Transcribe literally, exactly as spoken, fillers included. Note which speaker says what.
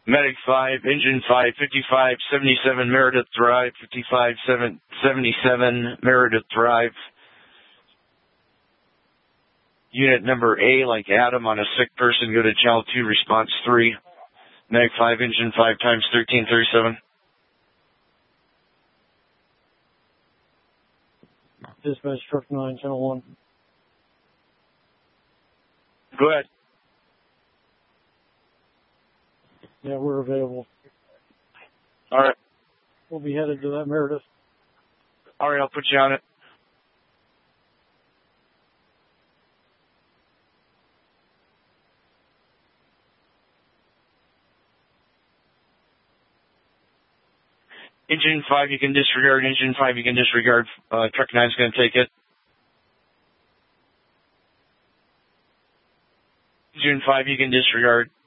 Speaker 1: Medic five, Engine five, fifty-five seventy-seven Meredith Drive, fifty-five seventy-seven Meredith Drive. Unit number A, like Adam, on a sick person, go to Channel two, Response three. Medic five, Engine five, times thirteen thirty-seven.
Speaker 2: Dispatch Truck nine, Channel one.
Speaker 1: Go ahead.
Speaker 2: Yeah, we're available.
Speaker 1: All right.
Speaker 2: We'll be headed to that Meredith.
Speaker 1: All right, I'll put you on it. Engine five, you can disregard. Engine five, you can disregard. Uh, truck nine's going to take it. Engine five, you can disregard.